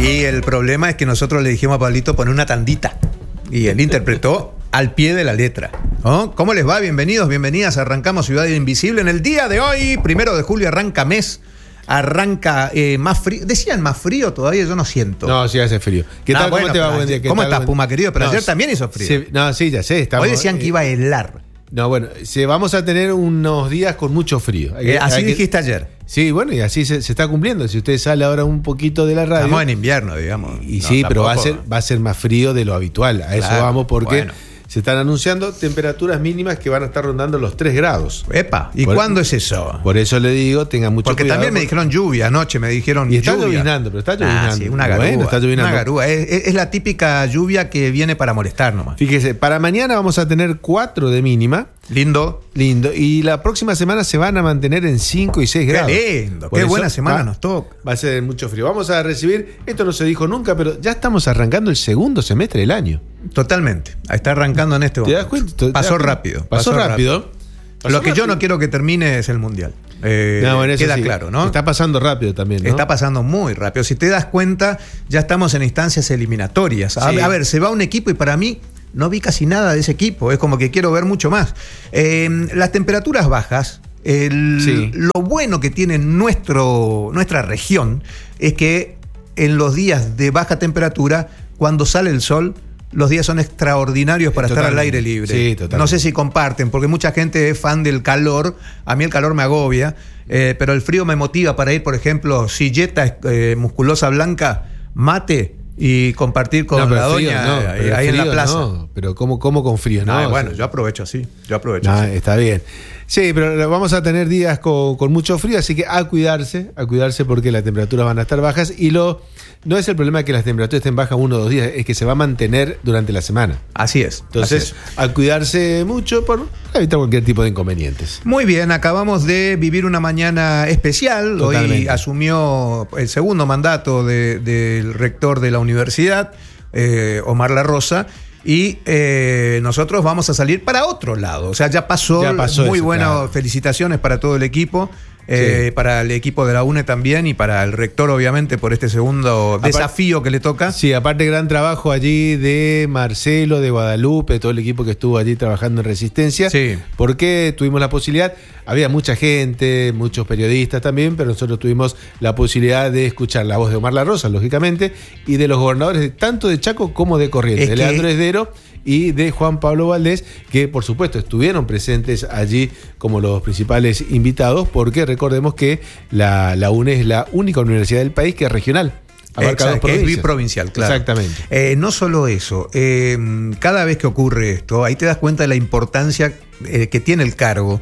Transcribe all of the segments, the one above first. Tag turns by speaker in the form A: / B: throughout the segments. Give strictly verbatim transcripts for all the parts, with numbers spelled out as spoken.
A: Y el problema es que nosotros le dijimos a Pablito poner una tandita. Y él interpretó al pie de la letra. ¿Oh? ¿Cómo les va? Bienvenidos, bienvenidas. Arrancamos Ciudad Invisible en el día de hoy. Primero de julio arranca mes. Arranca eh, más frío. Decían más frío todavía, yo no siento.
B: No, sí hace frío. ¿Qué
A: no,
B: tal?
A: bueno,
B: ¿Cómo te va? Buen día.
A: ¿Cómo
B: tal?
A: estás, Puma querido? Pero
B: no,
A: ayer también hizo frío.
B: Sí, no, sí, ya sé. Estamos,
A: Hoy decían
B: eh,
A: que iba a helar.
B: No, bueno, se, vamos a tener unos días con mucho frío. Hay que,
A: Eh, así
B: hay que,
A: dijiste ayer.
B: Sí, bueno, y así se, se está cumpliendo. Si usted sale ahora un poquito de la radio.
A: Estamos en invierno, digamos.
B: Y
A: no,
B: sí, pero va a,
A: tampoco.
B: ser, va a ser más frío de lo habitual. A eso
A: Claro,
B: vamos porque
A: bueno.
B: se están anunciando temperaturas mínimas que van a estar rondando los tres grados.
A: Epa, ¿y
B: Por-
A: cuándo es eso?
B: Por eso le digo, tenga mucho
A: Porque
B: cuidado.
A: también me
B: porque-
A: dijeron lluvia anoche, me dijeron
B: Y está
A: lluvia.
B: llovinando, pero está llovinando.
A: Ah, sí, una garúa.
B: Bueno, está llovinando.
A: Una garúa. Es, es- es la típica lluvia que viene para molestar nomás.
B: Fíjese, para mañana vamos a tener cuatro de mínima.
A: Lindo.
B: Lindo. Y la próxima semana se van a mantener en cinco y seis
A: Qué
B: grados.
A: lindo.
B: Por
A: Qué
B: eso
A: buena semana
B: va-
A: nos toca.
B: Va a ser mucho frío. Vamos a recibir, esto no se dijo nunca, pero ya estamos arrancando el segundo semestre del año.
A: Totalmente. Está arrancando en este
B: ¿Te
A: momento.
B: das cuenta? ¿Te das
A: Pasó
B: cuenta?
A: rápido.
B: Pasó rápido. Pasó
A: Lo que yo
B: rápido.
A: no quiero que termine es el mundial. Eh,
B: No, bueno, eso
A: queda
B: sí.
A: claro, ¿no?
B: Está pasando rápido también, ¿no?
A: Está pasando muy rápido. Si te das cuenta, ya estamos en instancias eliminatorias. A,
B: Sí.
A: a ver, se va un equipo y para mí no vi casi nada de ese equipo. Es como que quiero ver mucho más. Eh, las temperaturas bajas, el-
B: Sí.
A: lo bueno que tiene nuestro, nuestra región es que en los días de baja temperatura, cuando sale el sol, los días son extraordinarios para estar al
B: Totalmente.
A: aire libre.
B: Sí, totalmente.
A: No sé si comparten, porque mucha gente es fan del calor. A mí el calor me agobia, eh, pero el frío me motiva para ir, por ejemplo, silleta eh, musculosa blanca, mate y compartir con
B: No, pero
A: la
B: frío
A: doña
B: no,
A: eh,
B: pero
A: ahí en la
B: frío
A: plaza.
B: no, pero ¿cómo, cómo con frío? No,
A: Ah,
B: O
A: bueno,
B: sea,
A: yo aprovecho así. Yo aprovecho
B: no,
A: así.
B: está bien. Sí, pero vamos a tener días con, con mucho frío, así que a cuidarse, a cuidarse porque las temperaturas van a estar bajas y lo no es el problema que las temperaturas estén bajas uno o dos días, es que se va a mantener durante la semana.
A: Así es.
B: Entonces,
A: así es.
B: a cuidarse mucho por evitar cualquier tipo de inconvenientes.
A: Muy bien, acabamos de vivir una mañana especial. Hoy
B: Totalmente.
A: asumió el segundo mandato de- del rector de la universidad, eh, Omar La Rosa, y eh, nosotros vamos a salir para otro lado. O sea, ya pasó.
B: Ya pasó
A: Muy
B: eso,
A: buenas
B: claro.
A: felicitaciones para todo el equipo. Eh,
B: Sí.
A: Para el equipo de la UNE también y para el rector, obviamente, por este segundo
B: Aparte-
A: desafío que le toca.
B: Sí, aparte gran trabajo allí de Marcelo, de Guadalupe, todo el equipo que estuvo allí trabajando en Resistencia.
A: Sí.
B: Porque tuvimos la posibilidad, había mucha gente, muchos periodistas también, pero nosotros tuvimos la posibilidad de escuchar la voz de Omar La Rosa, lógicamente, y de los gobernadores de, tanto de Chaco como de Corrientes,
A: Es
B: de
A: que-
B: Leandro Esdero y de Juan Pablo Valdés, que por supuesto estuvieron presentes allí como los principales invitados, porque recordemos que la, la UNE es la única universidad del país que es regional. Abarca
A: Exacto,
B: dos
A: que es
B: provincias.
A: biprovincial, claro.
B: Exactamente.
A: Eh, no solo eso, eh, cada vez que ocurre esto, ahí te das cuenta de la importancia eh, que tiene el cargo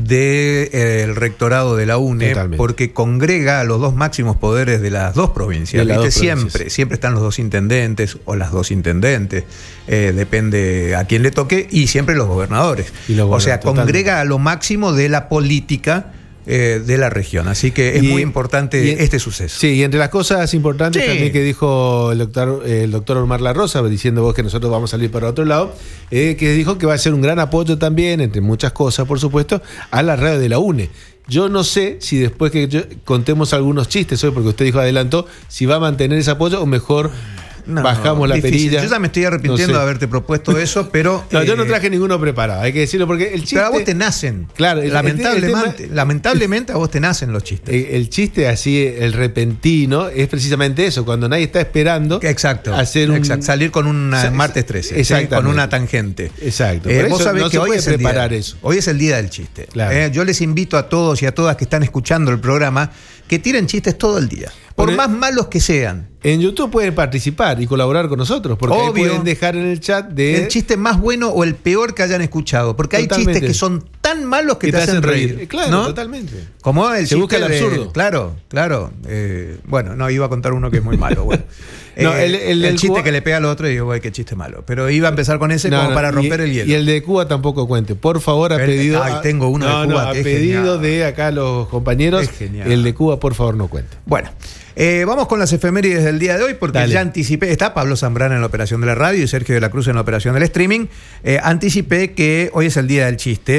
A: del rectorado de la UNE,
B: Totalmente.
A: porque congrega a los dos máximos poderes de las dos provincias.
B: De las
A: ¿Viste?
B: dos
A: Siempre,
B: provincias.
A: siempre están los dos intendentes o las dos intendentes, eh, depende a quién le toque, y siempre los gobernadores.
B: Y los
A: o sea,
B: gobernadores, totalmente.
A: congrega a lo máximo de la política eh, de la región. Así que es
B: Y-
A: muy importante
B: y-
A: este suceso.
B: Sí, y entre las cosas importantes
A: Sí.
B: también que dijo el doctor, el doctor Omar La Rosa, diciendo vos que nosotros vamos a salir para otro lado, eh, que dijo que va a ser un gran apoyo también, entre muchas cosas, por supuesto, a la radio de la UNE. Yo no sé si después que yo- contemos algunos chistes hoy, porque usted dijo adelantó, si va a mantener ese apoyo o mejor
A: No,
B: bajamos la
A: difícil.
B: perilla.
A: Yo ya me estoy arrepintiendo
B: No sé.
A: de haberte propuesto eso, pero.
B: No, yo no
A: eh,
B: traje ninguno preparado, hay que decirlo, porque el chiste...
A: Pero a vos te nacen.
B: Claro, el-
A: lamentablemente,
B: el tema-
A: lamentablemente a vos te nacen los chistes.
B: El, el chiste así, el repentino, es precisamente eso, cuando nadie está esperando
A: Exacto.
B: hacer un...
A: exacto, salir con un
B: Sa-
A: martes trece. ¿sí?
B: Exactamente.
A: Con una tangente.
B: Exacto.
A: Eh,
B: Por
A: vos
B: eso
A: sabés
B: no
A: que
B: se
A: hoy
B: puede
A: es, el
B: preparar
A: día,
B: eso.
A: hoy es el día del chiste.
B: Claro.
A: Eh, yo les invito a todos y a todas que están escuchando el programa que tiren chistes todo el día. Por
B: Por el-
A: más malos que sean.
B: En YouTube pueden participar y colaborar con nosotros, porque ahí
A: Obvio.
B: pueden dejar en el chat de...
A: El chiste más bueno o el peor que hayan escuchado. Porque hay
B: Totalmente.
A: chistes que son tan malos que, te, hacen reír.
B: Eh, Claro,
A: ¿no?
B: totalmente.
A: Como el
B: Se
A: chiste
B: busca el
A: de-
B: absurdo.
A: claro, claro. Eh, bueno, no, iba a contar uno que es muy malo. Bueno.
B: No,
A: Eh,
B: el-
A: el,
B: el del
A: chiste
B: Cuba-
A: que le pega al otro y digo, güey, qué chiste malo. Pero iba a empezar con ese
B: No,
A: como
B: no,
A: para
B: y-
A: romper el hielo.
B: Y el de Cuba tampoco cuente. Por favor, a
A: El-
B: pedido...
A: ay, tengo uno de
B: no,
A: Cuba
B: no, a
A: que es
B: pedido
A: genial.
B: de acá los compañeros,
A: Es genial.
B: el de Cuba, por favor, no cuente.
A: Bueno, eh, vamos con las efemérides del día de hoy, porque
B: Dale.
A: ya anticipé, está Pablo Zambrana en la operación de la radio y Sergio de la Cruz en la operación del streaming. Eh, anticipé que hoy es el día del chiste, pero
B: Sí.
A: hay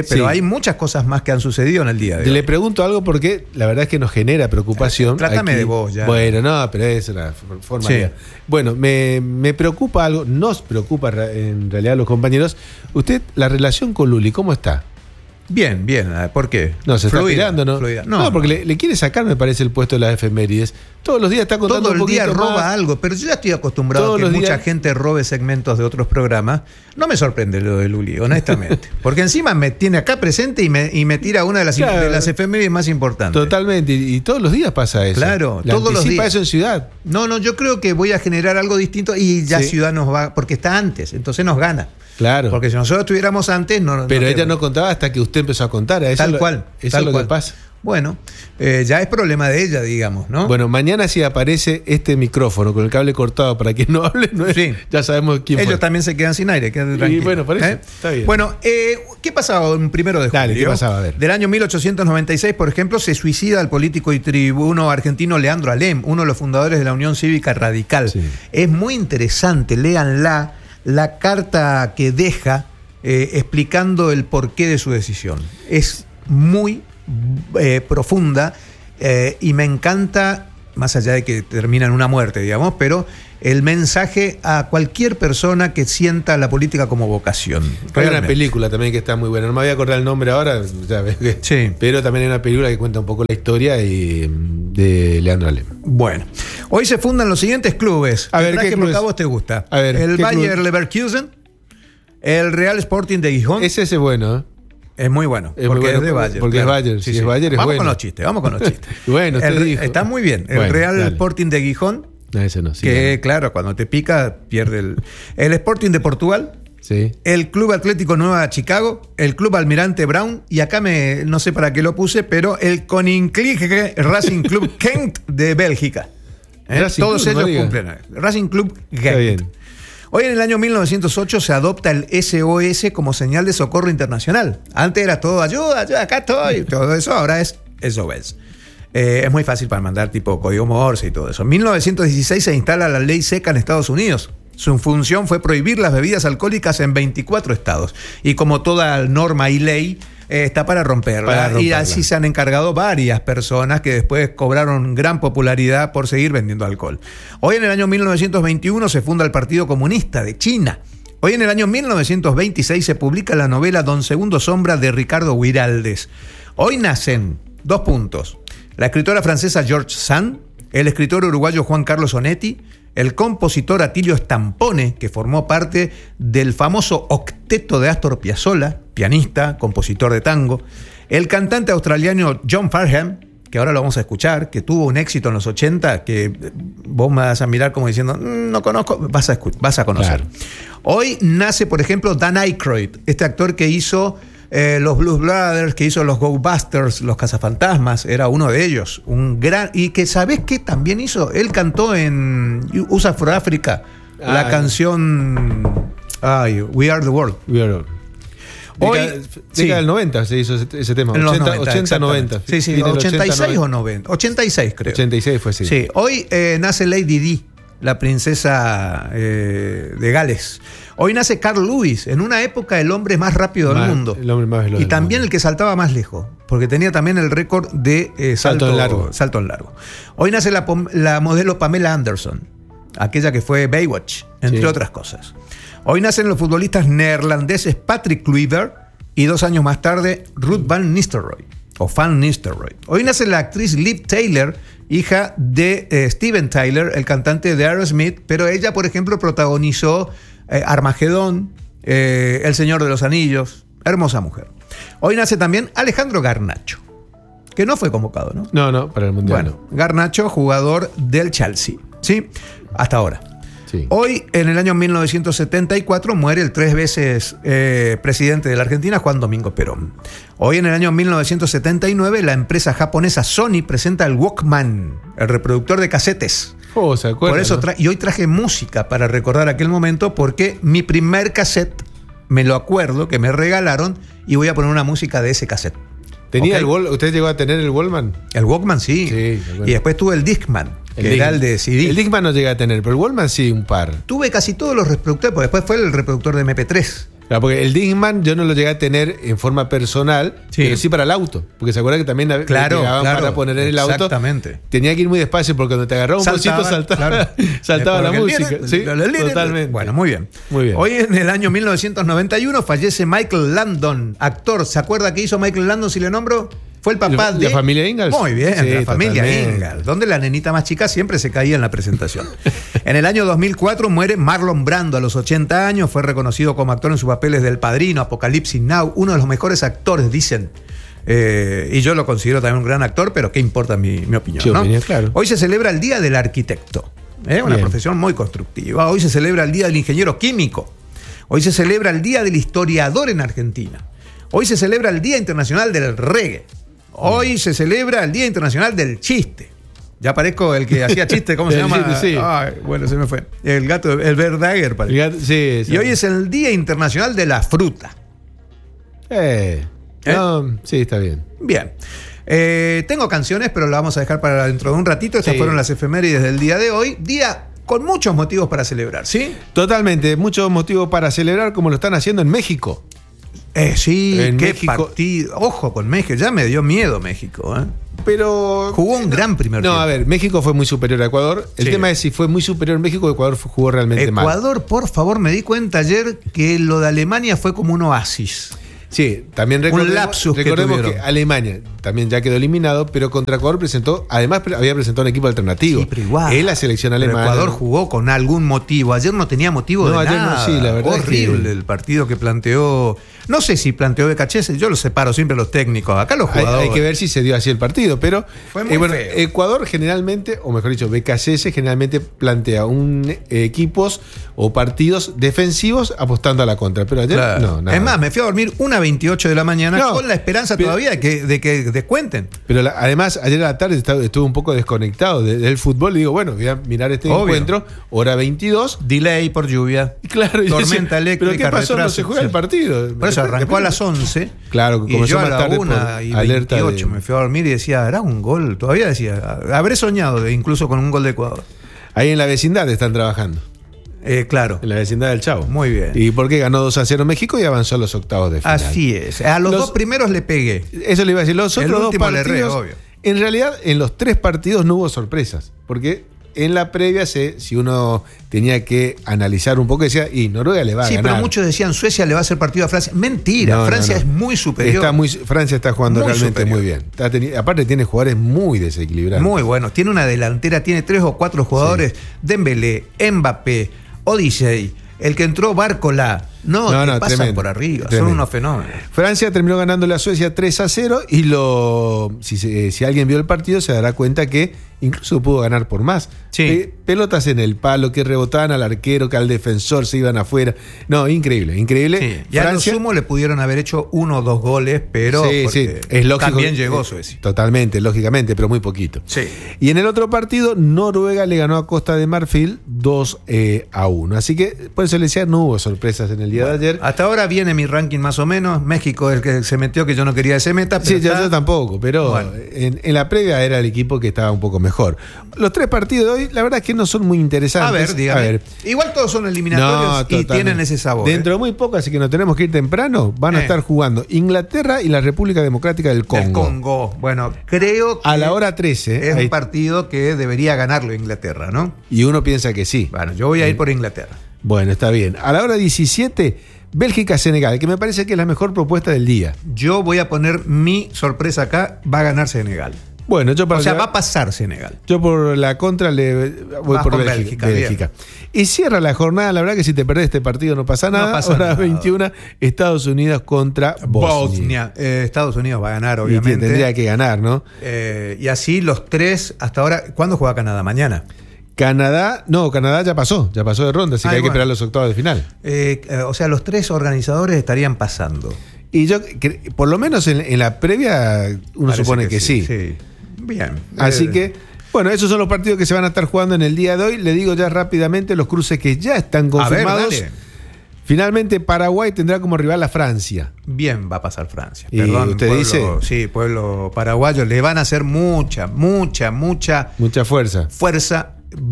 A: hay muchas cosas más que han sucedido en el día de hoy.
B: Le pregunto algo porque la verdad es que nos genera preocupación.
A: Trátame
B: aquí.
A: de vos ya.
B: Bueno, no, pero es una formalidad. Sí. Bueno, me, me preocupa algo, nos preocupa en realidad a los compañeros. Usted, la relación con Luli, ¿cómo está?
A: Bien, bien. ¿Por qué?
B: No, se
A: fluida,
B: está tirando, ¿no?
A: No,
B: no, porque
A: no.
B: Le, le quiere sacar, me parece, el puesto de las efemérides. Todos los días está contando
A: Todo el
B: un
A: día roba
B: más.
A: algo, pero yo ya estoy acostumbrado
B: Todos
A: a que
B: los
A: mucha
B: días...
A: gente robe segmentos de otros programas. No me sorprende lo de Luli, honestamente. Porque encima me tiene acá presente y me, y me tira una de las,
B: claro.
A: de las efemérides más importantes.
B: Totalmente, y, y todos los días pasa eso.
A: Claro,
B: La
A: todos los días.
B: eso en Ciudad.
A: No, no, yo creo que voy a generar algo distinto y ya
B: sí.
A: Ciudad nos va, porque está antes, entonces nos gana.
B: Claro.
A: Porque si nosotros estuviéramos antes, no.
B: Pero
A: no
B: ella
A: te...
B: no contaba hasta que usted empezó a contar. Eso
A: tal
B: lo,
A: cual.
B: Eso
A: tal
B: es lo
A: cual.
B: que pasa.
A: Bueno, eh, ya es problema de ella, digamos, ¿no?
B: Bueno, mañana si aparece este micrófono con el cable cortado para que no hable, no es,
A: sí.
B: ya sabemos quién
A: Ellos
B: fue.
A: también se quedan sin aire, quédate tranquilo.
B: Y bueno, por eso,
A: ¿eh?
B: Está bien.
A: Bueno, eh, ¿qué pasaba un primero de julio?
B: Dale, ¿qué pasaba? A ver.
A: Del año mil ochocientos noventa y seis, por ejemplo, se suicida el político y tribuno argentino Leandro Alem, uno de los fundadores de la Unión Cívica Radical. Sí. Es muy interesante, léanla, la carta que deja eh, explicando el porqué de su decisión. Es muy eh, profunda eh, y me encanta, más allá de que termina en una muerte, digamos, pero el mensaje a cualquier persona que sienta la política como vocación.
B: Hay una película también que está muy buena, no me voy a acordar el nombre ahora, ya ves que,
A: sí.
B: pero también hay una película que cuenta un poco la historia y, de Leandro Alem.
A: Bueno, hoy se fundan los siguientes clubes.
B: A ver, ¿qué clubes?
A: A vos te gusta.
B: A ver,
A: el Bayer
B: club?
A: Leverkusen, el Real Sporting de Gijón.
B: Ese es bueno, ¿eh?
A: Es muy bueno,
B: es
A: porque
B: muy bueno,
A: es de Bayer.
B: Porque
A: claro.
B: es Bayer,
A: sí,
B: si
A: sí.
B: es Bayer es
A: vamos
B: bueno.
A: con los chistes, vamos con los chistes.
B: Bueno, usted
A: el,
B: dijo.
A: Está muy bien. El
B: bueno,
A: Real
B: dale.
A: Sporting de Gijón,
B: no, ese no, sí,
A: que
B: no.
A: claro, cuando te pica, pierde el... El Sporting de Portugal,
B: sí.
A: El Club Atlético Nueva Chicago, el Club Almirante Brown, y acá me no sé para qué lo puse, pero el Koninklijke Racing Club Gent de Bélgica. ¿Eh? Todos
B: Club,
A: ellos
B: no
A: cumplen. Racing Club Gent.
B: Está bien.
A: Hoy en el año mil novecientos ocho se adopta el S O S como señal de socorro internacional. Antes era todo ayuda, ayuda, acá estoy, todo eso, ahora es S O S. Eh, es muy fácil para mandar tipo código Morse y todo eso. En mil novecientos dieciséis se instala la ley seca en Estados Unidos. Su función fue prohibir las bebidas alcohólicas en veinticuatro estados. Y como toda norma y ley, eh, está para romperla. para romperla. Y así se han encargado varias personas que después cobraron gran popularidad por seguir vendiendo alcohol. Hoy en el año mil novecientos veintiuno se funda el Partido Comunista de China. Hoy en el año mil novecientos veintiséis se publica la novela Don Segundo Sombra de Ricardo Guiraldes. Hoy nacen, dos puntos, la escritora francesa George Sand, el escritor uruguayo Juan Carlos Onetti, el compositor Atilio Stampone, que formó parte del famoso octeto de Astor Piazzolla, pianista, compositor de tango, el cantante australiano John Farnham, que ahora lo vamos a escuchar, que tuvo un éxito en los ochenta, que vos me vas a mirar como diciendo, no conozco, vas a, vas a conocer. Claro. Hoy nace, por ejemplo, Dan Aykroyd, este actor que hizo eh, los Blues Brothers, que hizo los Ghostbusters, los Cazafantasmas, era uno de ellos, un gran, y que ¿sabés qué también hizo? Él cantó en U S A for Africa, ah, la canción ay, We Are the World.
B: We Are the World. Hoy, década, sí. década del noventa se hizo ese, ese tema.
A: En
B: ochenta,
A: noventa,
B: ochenta noventa.
A: Sí, sí, ochenta y seis o noventa. ochenta y seis, creo.
B: ochenta y seis fue, sí.
A: Sí, hoy eh, nace Lady Di, la princesa eh, de Gales. Hoy nace Carl Lewis, en una época el hombre más rápido
B: más,
A: del mundo.
B: El hombre más veloz.
A: Y también
B: mundo.
A: El que saltaba más lejos, porque tenía también el récord de eh, salto, salto, en largo. salto en largo. Hoy nace la, la modelo Pamela Anderson, aquella que fue Baywatch, entre sí. otras cosas. Hoy nacen los futbolistas neerlandeses Patrick Kluivert y dos años más tarde Ruth Van Nistelrooy, o Van Nistelrooy. Hoy nace la actriz Liv Tyler, hija de eh, Steven Tyler, el cantante de Aerosmith, pero ella, por ejemplo, protagonizó eh, Armagedón, eh, El Señor de los Anillos, hermosa mujer. Hoy nace también Alejandro Garnacho, que no fue convocado, ¿no?
B: No, no, para el Mundial.
A: Bueno, Garnacho, jugador del Chelsea, ¿sí? Hasta ahora.
B: Sí.
A: Hoy, en el año mil novecientos setenta y cuatro, muere el tres veces eh, presidente de la Argentina, Juan Domingo Perón. Hoy, en el año mil novecientos setenta y nueve, la empresa japonesa Sony presenta el Walkman, el reproductor de casetes.
B: Oh, ¿se acuerdan?
A: Por eso tra- y hoy traje música para recordar aquel momento, porque mi primer cassette, me lo acuerdo, que me regalaron, y voy a poner una música de ese cassette.
B: ¿Tenía
A: ¿Okay?
B: el Wall- ¿Usted llegó a tener el Wallman?
A: El Walkman, sí.
B: Sí,
A: y después tuve el Discman.
B: El
A: que
B: Discman.
A: era el de C D.
B: El Discman no llegué a tener, pero el Wallman sí, un par.
A: Tuve casi todos los reproductores, porque después fue el reproductor de eme pe tres.
B: Claro, porque el Discman yo no lo llegué a tener en forma personal, sí. pero sí para el auto. Porque se acuerda que también
A: claro,
B: llegaban
A: claro,
B: para poner en el auto.
A: Exactamente.
B: Tenía que ir muy despacio porque cuando te agarraba un bolsito saltaba, claro. saltaba la música. Líder, sí, totalmente.
A: Bueno, muy bien.
B: muy bien.
A: Hoy en el año mil novecientos noventa y uno fallece Michael Landon, actor. ¿Se acuerda qué hizo Michael Landon, si le nombro? Fue el papá de...
B: ¿La familia Ingalls?
A: Muy bien,
B: sí,
A: la familia
B: totalmente.
A: Ingalls, donde la nenita más chica siempre se caía en la presentación. En el año dos mil cuatro muere Marlon Brando a los ochenta años. Fue reconocido como actor en sus papeles del Padrino, Apocalipsis Now, uno de los mejores actores, dicen. Eh, y yo lo considero también un gran actor, pero qué importa mi, mi opinión,
B: sí,
A: ¿no?
B: opinión, claro.
A: Hoy se celebra el Día del Arquitecto, ¿eh? Una
B: Bien.
A: profesión muy constructiva. Hoy se celebra el Día del Ingeniero Químico. Hoy se celebra el Día del Historiador en Argentina. Hoy se celebra el Día Internacional del Reggae. Hoy se celebra el Día Internacional del Chiste. Ya parezco el que hacía chiste, ¿cómo se llama?
B: Chiste, sí.
A: Ay, bueno, se me fue. El gato, el Verdaguer, parece.
B: El gato, sí, sí.
A: Y hoy es el Día Internacional de la Fruta.
B: Eh,
A: ¿Eh?
B: No, sí, está bien.
A: Bien. Eh, tengo canciones, pero las vamos a dejar para dentro de un ratito. Estas
B: Sí.
A: fueron las efemérides del día de hoy. Día con muchos motivos para celebrar, ¿sí?
B: Totalmente, muchos motivos para celebrar como lo están haciendo en México.
A: Eh, sí,
B: En
A: qué
B: México.
A: partido. Ojo con México, ya me dio miedo México, ¿eh?
B: Pero
A: Jugó un gran primer
B: No,
A: tiempo.
B: a ver, México fue muy superior a Ecuador. El
A: Sí.
B: tema es si fue muy superior México o Ecuador jugó realmente mal.
A: Ecuador, por favor, me di cuenta ayer que lo de Alemania fue como un oasis.
B: Sí, también recordemos,
A: lapsus que
B: recordemos que,
A: tuvieron.
B: Alemania también ya quedó eliminado, pero contra Ecuador presentó, además pre- había presentado un equipo alternativo.
A: Sí, pero igual.
B: Es la selección
A: Pero
B: alemana.
A: Ecuador jugó con algún motivo. Ayer no tenía motivo
B: No,
A: de
B: ayer no,
A: nada.
B: sí, la verdad es
A: Horrible
B: que-
A: el partido que planteó. No sé si planteó Becachese, yo lo separo siempre los técnicos. Acá los
B: Hay,
A: jugadores.
B: hay que ver si se dio así el partido, pero
A: Fue muy
B: eh, bueno,
A: feo.
B: Ecuador generalmente, o mejor dicho, B K C S generalmente plantea un eh, equipos o partidos defensivos apostando a la contra, pero ayer
A: Claro.
B: no, nada.
A: Es más, me fui a dormir una veintiocho de la mañana
B: No,
A: con la esperanza
B: pero-
A: todavía de que, de que descuenten.
B: Pero la- además, ayer a la tarde estaba- estuve un poco desconectado de- del fútbol y digo, bueno, voy a mirar este
A: Obvio.
B: encuentro, hora veintidós.
A: Delay por lluvia.
B: Y claro, y yo
A: Tormenta
B: decía,
A: eléctrica.
B: ¿pero qué pasó? No
A: retraso.
B: se juega
A: Sí.
B: el partido.
A: Por eso arrancó a las once.
B: Claro,
A: y
B: comenzó
A: yo a
B: más
A: la
B: tarde
A: una
B: por
A: y
B: alerta de-
A: veintiocho me fui a dormir y decía, hará un gol. Todavía decía, habré soñado de- incluso con un gol de Ecuador.
B: Ahí en la vecindad están trabajando.
A: Eh, claro.
B: En la vecindad del Chavo.
A: Muy bien.
B: Y porque ganó dos a cero México y avanzó a los octavos de final.
A: Así es. A los,
B: Los-
A: dos primeros le pegué.
B: Eso le iba a decir. Los
A: El
B: otros dos
A: último le
B: partidos.
A: erré, obvio.
B: En realidad, en los tres partidos no hubo sorpresas. Porque en la previa, se, si uno tenía que analizar un poco, decía, y Noruega le va a
A: Sí,
B: ganar.
A: pero muchos decían Suecia le va a hacer partido a Francia. Mentira,
B: No, no,
A: Francia
B: no.
A: es muy superior.
B: Está muy, Francia está jugando
A: Muy
B: realmente
A: superior.
B: muy bien. Está teni- aparte, tiene jugadores muy desequilibrados.
A: Muy bueno. Tiene una delantera, tiene tres o cuatro jugadores. Dembélé, Mbappé, Odisei, el que entró Bárcola. No,
B: No,
A: te
B: no,
A: pasan
B: tremendo,
A: por arriba.
B: tremendo.
A: Son unos fenómenos.
B: Francia terminó ganando a Suecia tres a cero y lo si, se- si alguien vio el partido se dará cuenta que incluso pudo ganar por más.
A: Sí.
B: Pe- pelotas en el palo que rebotaban al arquero, que al defensor se iban afuera. No, increíble, increíble.
A: Sí. Ya a lo sumo le pudieron haber hecho uno o dos goles, pero
B: Sí, sí,
A: porque
B: es lógico.
A: también
B: que-
A: llegó
B: eh,
A: Suecia.
B: Totalmente, lógicamente, pero muy poquito.
A: Sí.
B: Y en el otro partido, Noruega le ganó a Costa de Marfil dos a uno. Así que, por eso le decía, no hubo sorpresas en el día de ayer.
A: Hasta ahora viene mi ranking más o menos. México es el que se metió, que yo no quería que se meta. Pero
B: Sí, yo,
A: está-
B: yo tampoco, pero
A: Bueno.
B: en, en la previa era el equipo que estaba un poco mejor. Los tres partidos de hoy, la verdad es que no son muy interesantes.
A: A ver, dígame.
B: A ver.
A: Igual todos son eliminatorios y
B: totalmente.
A: tienen ese sabor.
B: Dentro
A: ¿eh?
B: de muy poco, así que nos tenemos que ir temprano. Van a
A: Eh.
B: estar jugando Inglaterra y la República Democrática del Congo.
A: Del Congo. Bueno, creo que
B: A la hora trece.
A: es
B: ahí-
A: un partido que debería ganarlo Inglaterra, ¿no?
B: y uno piensa que sí.
A: Bueno, yo voy a ir por Inglaterra.
B: Bueno, está bien. A la hora diecisiete, Bélgica-Senegal, que me parece que es la mejor propuesta del día.
A: Yo voy a poner mi sorpresa acá. Va a ganar Senegal.
B: Bueno, yo para
A: O sea,
B: llevar-
A: va a pasar Senegal.
B: Yo por la contra le voy
A: Vas
B: por
A: con
B: Bélgica.
A: Bélgica, bien.
B: Bélgica. Y cierra la jornada, la verdad que si te perdés este partido no pasa
A: No
B: nada.
A: pasa
B: Hora
A: nada.
B: veintiuno, Estados Unidos contra Bosnia.
A: Bosnia. Eh, Estados Unidos va a ganar,
B: Y
A: obviamente.
B: tendría que ganar, ¿no?
A: Eh, y así los tres hasta ahora. ¿Cuándo juega Canadá? Mañana.
B: Canadá, no, Canadá ya pasó, ya pasó de ronda, así
A: Ay,
B: que hay que
A: bueno.
B: esperar los octavos de final.
A: Eh, eh, o sea, los tres organizadores estarían pasando.
B: Y yo, cre- por lo menos en, en la previa, uno
A: Parece
B: supone que, sí.
A: Bien.
B: Así
A: Eh,
B: que, bueno, esos son los partidos que se van a estar jugando en el día de hoy. Le digo ya rápidamente los cruces que ya están
A: A ver,
B: confirmados.
A: dale.
B: Finalmente, Paraguay tendrá como rival a Francia.
A: Bien va a pasar Francia.
B: ¿Y
A: Perdón,
B: usted
A: pueblo,
B: dice?
A: Sí, pueblo paraguayo. Le van a hacer mucha, mucha, mucha
B: Mucha fuerza.
A: fuerza.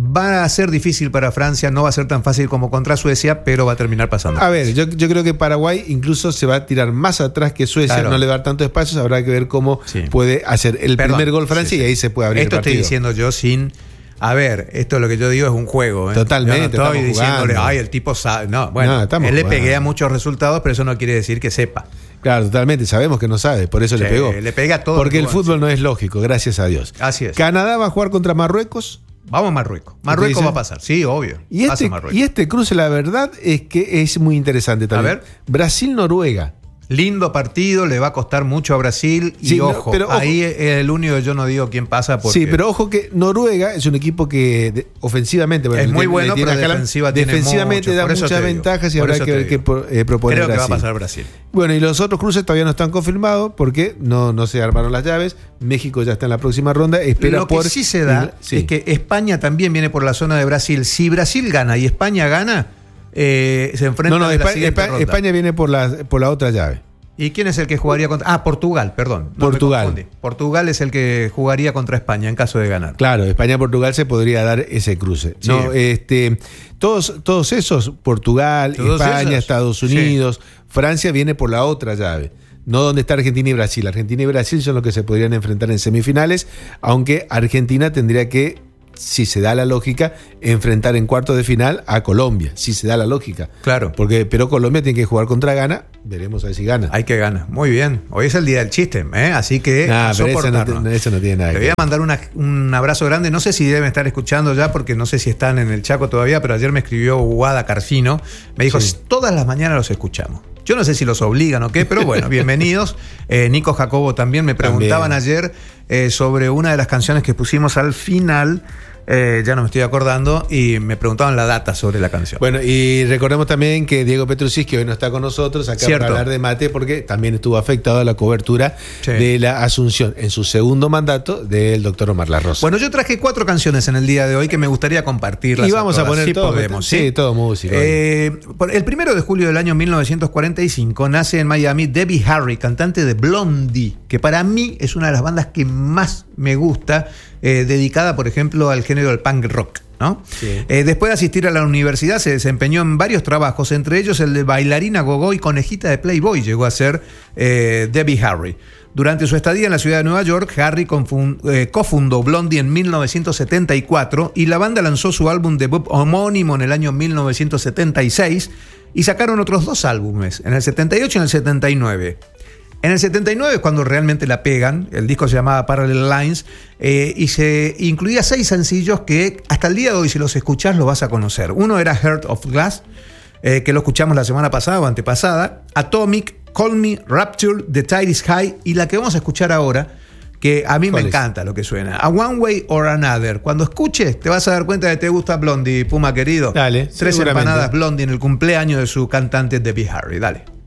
A: va a ser difícil para Francia, no va a ser tan fácil como contra Suecia, pero va a terminar pasando.
B: A ver, yo, yo creo que Paraguay incluso se va a tirar más atrás que Suecia, claro. No le va a dar tanto espacio, habrá que ver cómo sí. puede hacer el Perdón, primer gol Francia sí, sí. y ahí se puede abrir
A: Esto
B: el partido.
A: Estoy diciendo yo sin... A ver, esto es lo que yo digo, es un juego. ¿eh?
B: Totalmente.
A: Yo no estoy diciéndole, ay, el tipo sabe. No, bueno, no, él le pegué a muchos resultados, pero eso no quiere decir que sepa.
B: Claro, totalmente. Sabemos que no sabe, por eso sí, le pegó.
A: Le pega a todo.
B: Porque el fútbol no es lógico, gracias a Dios.
A: Así es.
B: Canadá va a jugar contra Marruecos.
A: Vamos a Marruecos. Marruecos va a pasar, sí, obvio.
B: Y este, y este cruce, la verdad, es que es muy interesante también. A ver. Brasil-Noruega.
A: Lindo partido, le va a costar mucho a Brasil y sí, ojo, pero, ojo, ahí es el único que yo no digo quién pasa porque...
B: Sí, pero ojo que Noruega es un equipo que de, ofensivamente...
A: Bueno, es muy bueno, pero la defensiva tiene
B: defensivamente
A: mucho,
B: da muchas ventajas y habrá que ver qué eh, propone
A: Creo
B: Brasil.
A: que va a pasar Brasil.
B: Bueno, y los otros cruces todavía no están confirmados porque no, no se armaron las llaves. México ya está en la próxima ronda. Espera
A: Lo que
B: por,
A: sí se da sí. es que España también viene por la zona de Brasil. Si Brasil gana y España gana, eh, se enfrenta
B: no, no,
A: a la
B: Espa-
A: siguiente
B: Espa-
A: ronda.
B: España viene por la, por la otra llave.
A: ¿Y quién es el que jugaría contra...? Ah, Portugal, perdón. No,
B: Portugal.
A: Portugal es el que jugaría contra España en caso de ganar.
B: Claro, España-Portugal se podría dar ese cruce. Sí. No, este, todos, todos esos, Portugal, ¿Todos España, esos? Estados Unidos, sí. Francia viene por la otra llave. No donde está Argentina y Brasil. Argentina y Brasil son los que se podrían enfrentar en semifinales, aunque Argentina tendría que, si se da la lógica, enfrentar en cuartos de final a Colombia, si se da la lógica.
A: Claro.
B: Porque, pero Colombia tiene que jugar contra Ghana, veremos a ver si gana.
A: Hay que ganar. Muy bien. Hoy es el día del chiste, ¿eh? Así que
B: nah, pero eso, no, eso no tiene nada.
A: Le voy a mandar una, un abrazo grande. No sé si deben estar escuchando ya, porque no sé si están en el Chaco todavía, pero ayer me escribió Guada Carcino. Me dijo, sí. todas las mañanas los escuchamos. Yo no sé si los obligan o qué, pero bueno, bienvenidos. Eh, Nico Jacobo también me preguntaban también. ayer eh, sobre una de las canciones que pusimos al final. Eh, ya no me estoy acordando y me preguntaban la data sobre la canción.
B: Bueno, y recordemos también que Diego Petrucci, que hoy no está con nosotros acá Cierto. para hablar de mate, porque también estuvo afectado a la cobertura sí. de la asunción en su segundo mandato del doctor Omar La Rosa.
A: Bueno, yo traje cuatro canciones en el día de hoy que me gustaría compartirlas.
B: Y vamos a, a poner
A: sí
B: todo,
A: podemos,
B: sí,
A: sí,
B: todo música.
A: Eh, el primero de julio del año mil novecientos cuarenta y cinco nace en Miami Debbie Harry, cantante de Blondie, que para mí es una de las bandas que más me gusta, eh, dedicada, por ejemplo, al género del punk rock, ¿no? Sí. Eh, después de asistir a la universidad se desempeñó en varios trabajos, entre ellos el de bailarina gogo y conejita de Playboy, llegó a ser eh, Debbie Harry. Durante su estadía en la ciudad de Nueva York, Harry confund, eh, cofundó Blondie en mil novecientos setenta y cuatro y la banda lanzó su álbum debut homónimo en el año mil novecientos setenta y seis y sacaron otros dos álbumes, en el setenta y ocho y en el setenta y nueve. En el setenta y nueve es cuando realmente la pegan, el disco se llamaba Parallel Lines eh, y se incluía seis sencillos que hasta el día de hoy si los escuchás los vas a conocer. Uno era Heart of Glass, eh, que lo escuchamos la semana pasada o antepasada, Atomic, Call Me, Rapture, The Tide is High y la que vamos a escuchar ahora, que a mí me encanta lo que suena, A One Way or Another. Cuando escuches te vas a dar cuenta de que te gusta Blondie, Puma querido.
B: Dale,
A: Tres empanadas Blondie en el cumpleaños de su cantante Debbie Harry, dale.